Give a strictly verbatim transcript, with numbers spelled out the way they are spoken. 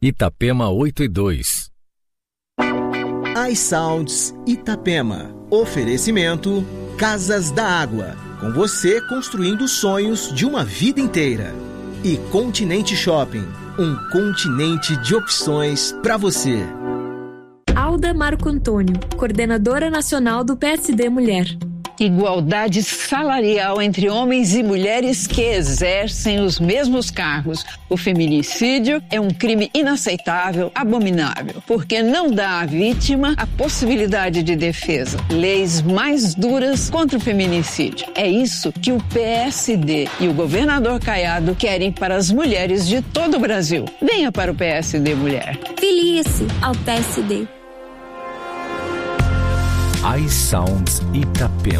Itapema oito e dois. iSounds Itapema. Oferecimento Casas da Água. Com você construindo sonhos de uma vida inteira. E Continente Shopping. Um continente de opções para você. Alda Marco Antônio, coordenadora nacional do P S D Mulher. Igualdade salarial entre homens e mulheres que exercem os mesmos cargos. O feminicídio é um crime inaceitável, abominável, porque não dá à vítima a possibilidade de defesa. Leis mais duras contra o feminicídio. É isso que o P S D e o governador Caiado querem para as mulheres de todo o Brasil. Venha para o P S D Mulher. Filie-se ao P S D. iSounds Itapema.